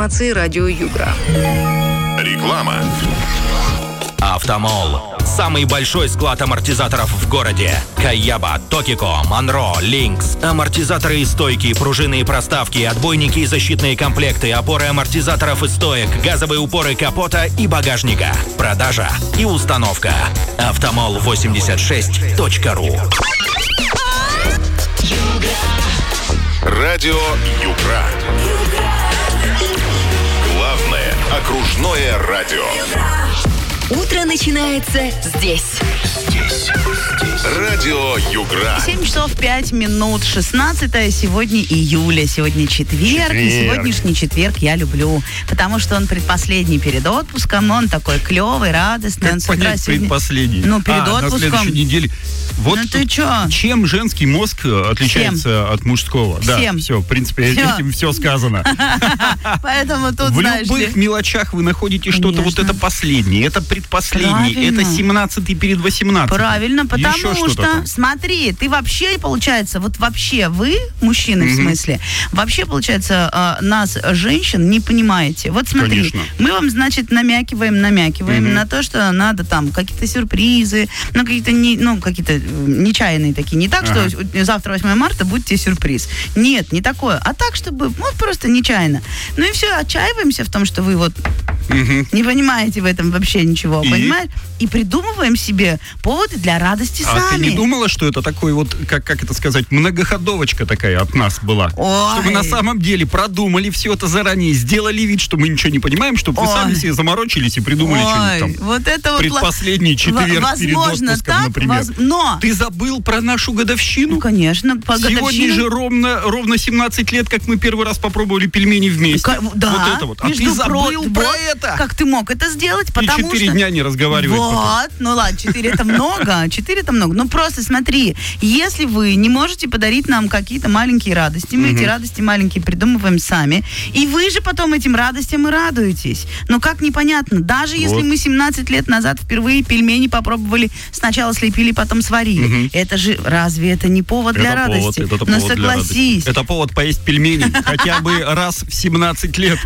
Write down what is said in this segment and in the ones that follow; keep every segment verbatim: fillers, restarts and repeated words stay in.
информации радио Югра. Реклама. Автомол. Самый большой склад амортизаторов в городе. Кайяба, Токико, Монро, Линкс. Амортизаторы и стойки, пружины и проставки, отбойники и защитные комплекты, опоры амортизаторов и стоек, газовые упоры капота и багажника. Продажа и установка. автомол восемьдесят шесть точка ру. Радио Югра. Главное окружное радио. Утро начинается здесь. Здесь. Здесь. Радио Югра. семь часов пять минут, шестнадцатое сегодня июля, сегодня четверг, Четверг. и сегодняшний четверг я люблю, потому что он предпоследний перед отпуском, он такой клевый, радостный. Он Как с утра понять сегодня- предпоследний? Ну, перед а, на отпуском. следующей неделе. Вот Ну ты чё? чем женский мозг отличается от мужского? Всем. Да, все, в принципе, Всё. этим все сказано. Поэтому тут, В знаешь ли... любых мелочах вы находите что-то вот Конечно. это последнее, это предпоследний, Правильно. это семнадцатый перед восемнадцатым. Правильно, потому Еще что, что-то там. смотри, ты вообще, получается, вот вообще вы, мужчины в смысле, вообще, получается, э, нас, женщин, не понимаете. Вот смотри, Конечно. мы вам, значит, намякиваем, намякиваем на то, что надо там какие-то сюрпризы, ну, какие-то, не, ну, какие-то э, нечаянные такие. Не так, Ага. что завтра восьмое марта, будет тебе сюрприз. Нет, не такое. А так, чтобы, вот просто нечаянно. Ну и все, отчаиваемся в том, что вы вот Мгм. не понимаете в этом вообще ничего, И? понимаешь? И придумываем себе поводы для радости А сами. ты не думала, что это такой вот, как, как это сказать, многоходовочка такая от нас была? Ой. Что мы на самом деле продумали все это заранее, сделали вид, что мы ничего не понимаем, чтобы вы Ой. сами себе заморочились и придумали Ой, что-нибудь там. вот это вот... Предпоследний четверг перед возможно, отпуском, так, например. воз- но... Ты забыл про нашу годовщину? Ну, конечно, по Сегодня годовщине- же ровно, ровно семнадцать лет, как мы первый раз попробовали пельмени вместе. Ка- Да, Вот это вот. А между ты забыл про- про вот это? Как ты мог это сделать? И Потому четыре что... дня не разговаривать потом. Вот, ну ладно, четыре это много, четыре это много. Ну просто смотри, если вы не можете подарить нам какие-то маленькие радости, мы эти радости маленькие придумываем сами, и вы же потом этим радостям и радуетесь. Ну как непонятно, даже если Вот. мы семнадцать лет назад впервые пельмени попробовали, сначала слепили, потом сварили. Это же, разве это не повод для Это повод, радости? это Ну повод для согласись. радости. Это повод поесть пельмени хотя бы раз в семнадцать лет.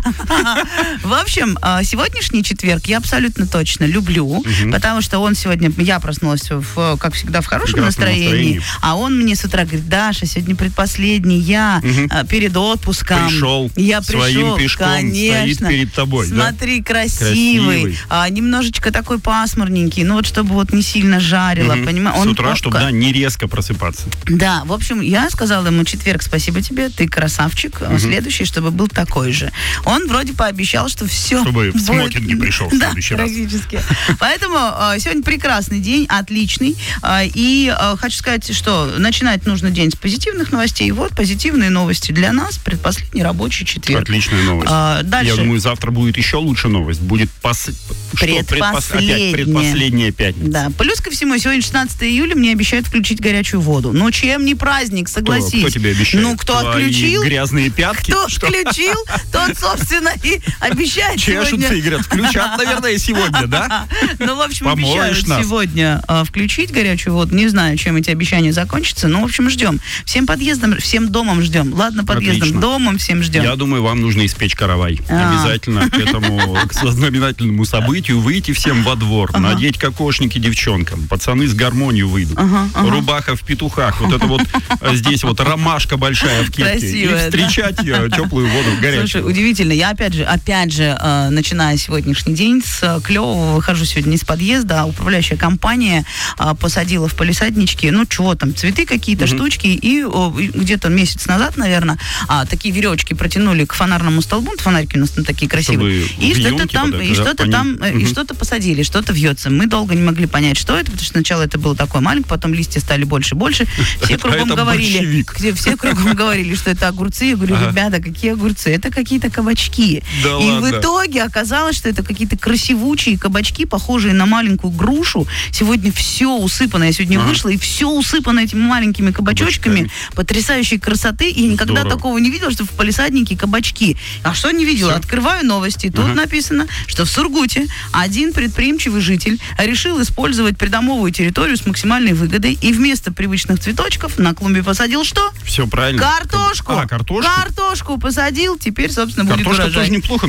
В общем, э, сегодняшний четверг я абсолютно точно люблю, потому что он сегодня, я проснулась, в, как всегда, в хорошем Прекрасном настроении, настроении. а он мне с утра говорит: Даша, сегодня предпоследний, я э, перед отпуском. Пришел, Я своим пришел, пешком конечно. стоит перед тобой, да? Смотри, красивый, Красивый. а, немножечко такой пасмурненький, ну вот чтобы вот не сильно жарило, Мгм. понимаешь? С утра, чтобы да, не резко просыпаться. Да, в общем, я сказала ему: четверг, спасибо тебе, ты красавчик. Следующий, чтобы был такой же. Он вроде пообещал, что все. Чтобы в смокинге пришел в следующий да, раз. практически. Поэтому э, сегодня прекрасный день, отличный. Э, и э, хочу сказать, что начинать нужно день с позитивных новостей. Вот позитивные новости для нас. Предпоследний рабочий четверг. Отличная новость. А, дальше. Я думаю, завтра будет еще лучше новость. Будет пос... что, предпос- Предпоследняя. опять предпоследняя пятница. Да, плюс ко всему, сегодня шестнадцатое июля, мне обещают включить горячую воду. Ну, чем не праздник, Кто, согласись. кто тебе обещает? Ну, кто Твои отключил, грязные пятки? кто Что? включил, тот, собственно, и обещает Чешутся сегодня... и говорят, включат, наверное, сегодня, да? Ну, в общем, Помоешь обещают нас. сегодня а, включить горячую воду. Не знаю, чем эти обещания закончатся, но, в общем, ждем. Всем подъездом, всем домом ждем. Ладно, подъездом, Отлично. домом всем ждем. Я думаю, вам нужно испечь каравай. А. Обязательно к этому к знаменательному событию выйти всем во двор, надеть кокошники девчонкам, пацаны с гармонию выйдут, рубаха в петухах, вот это вот а, здесь вот ромашка большая в кепке, Красивая, и встречать э, теплую воду горячую. Слушай, удивительно. Я опять же, опять же, э, начиная сегодняшний день с э, клевого, выхожу сегодня из подъезда, а управляющая компания э, посадила в палисаднички, ну, чего там, цветы какие-то, штучки, и, о, и где-то месяц назад, наверное, а, такие веревочки протянули к фонарному столбу, фонарики у нас там такие красивые, Чтобы и в что-то елки там, вот это, и да, что-то по ним. там, э, и Мгм. что-то посадили, что-то вьется. Мы долго не могли понять, что это, потому что сначала это было такое маленькое, потом листья стали больше и больше. Все кругом Это говорили, большевик. все, все кругом говорили, что это огурцы. Я говорю: ребята, какие огурцы? Это какие-то кабачки. Да И ладно? в итоге оказалось, что это какие-то красивучие кабачки, похожие на маленькую грушу. Сегодня все усыпано. Я сегодня вышла, и все усыпано этими маленькими кабачочками. Кабачками. Потрясающей красоты. И я никогда Здорово. такого не видела, что в палисаднике кабачки. А что не видела? Всё. Открываю новости. Тут Ага. написано, что в Сургуте один предприимчивый житель решил использовать придомовую территорию с максимальной выгодой и вместо привычных цветочков на клумбе посадил что? Все правильно. Картошку. А, картошку. Картошку посадил, теперь, собственно, будет Картошка урожай. тоже неплохо.